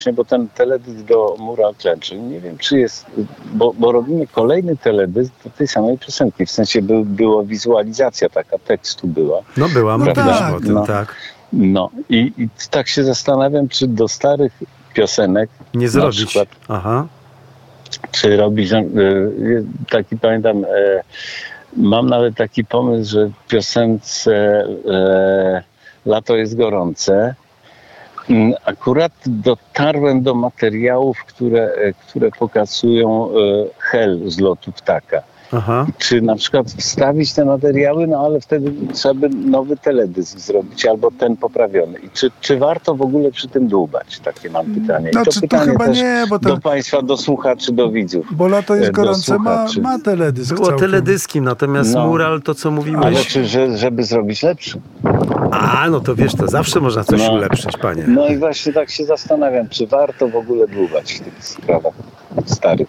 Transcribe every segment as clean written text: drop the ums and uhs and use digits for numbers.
bo ten teledysk do Mural klęczy, nie wiem czy jest, bo robimy kolejny teledysk do tej samej piosenki, w sensie była wizualizacja taka, tekstu była. No była, mówiliśmy tak, o tym, tak. No i tak się zastanawiam, czy do starych piosenek Nie na zrobić. przykład, Aha. czy robić, taki pamiętam, mam nawet taki pomysł, że w piosence Lato jest gorące. Akurat dotarłem do materiałów, które pokazują hel z lotu ptaka. Aha. Czy na przykład wstawić te materiały, no ale wtedy trzeba by nowy teledysk zrobić albo ten poprawiony. I czy warto w ogóle przy tym dłubać? Takie mam pytanie. I Znaczy, to pytanie chyba też nie, bo do państwa, do słuchaczy, do widzów. Bo Lato jest do gorące, słuchaczy. ma teledysk Było całkiem. teledyskiem, natomiast No. Mural, to co Ale mówiłeś... żeby zrobić lepszy? No to wiesz, to zawsze można coś ulepszyć, panie. No i właśnie tak się zastanawiam, czy warto w ogóle dłubać w tych sprawach starych.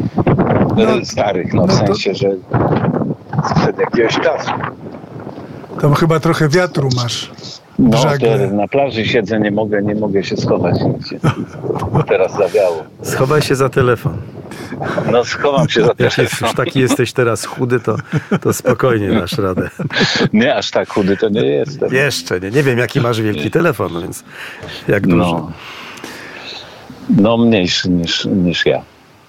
W sensie, że sprzed jakiegoś czasu. Tam chyba trochę wiatru masz. No, Żagle. na plaży siedzę, nie mogę się schować nigdzie. Teraz zawiało. Schowaj się za telefon. No schowam się za Jak telefon. już taki jesteś teraz chudy, to spokojnie dasz radę. Nie, aż tak chudy to nie jestem. Jeszcze nie. Nie wiem, jaki masz wielki telefon, więc jak duży. No mniejszy niż ja.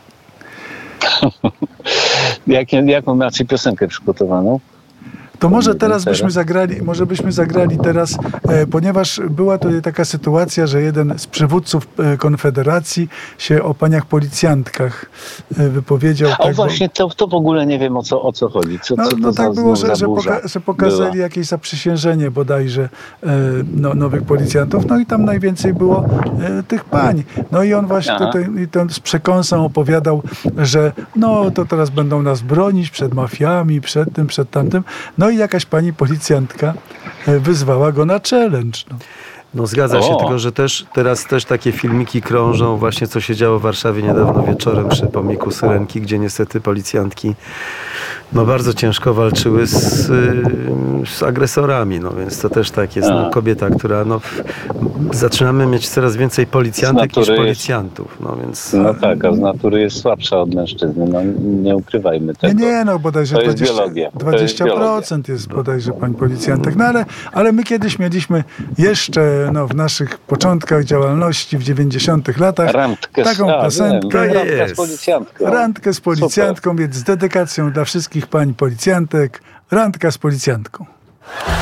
Jaką macie piosenkę przygotowaną? To może teraz byśmy zagrali teraz, ponieważ była tutaj taka sytuacja, że jeden z przywódców Konfederacji się o paniach policjantkach wypowiedział. Właśnie to w ogóle nie wiem o co chodzi. Co to tak za było, burza że pokazali jakieś zaprzysiężenie bodajże nowych policjantów, no i tam najwięcej było tych pań. No i on właśnie tutaj z przekąsą opowiadał, że to teraz będą nas bronić przed mafiami, przed tym, przed tamtym. No i jakaś pani policjantka wyzwała go na challenge. No zgadza się, tylko że teraz też takie filmiki krążą właśnie, co się działo w Warszawie niedawno wieczorem przy pomniku Syrenki, gdzie niestety policjantki bardzo ciężko walczyły z agresorami, więc to też tak jest. Kobieta, która zaczynamy mieć coraz więcej policjantek niż policjantów. Więc... No tak, a z natury jest słabsza od mężczyzny. Nie ukrywajmy tego. Nie, bodajże to jest biologia. 20% jest bodajże pań policjantek. No ale my kiedyś mieliśmy jeszcze w naszych początkach działalności w 90 latach taką piosenkę. Randkę z policjantką, więc z dedykacją dla wszystkich pań policjantek. Randka z policjantką.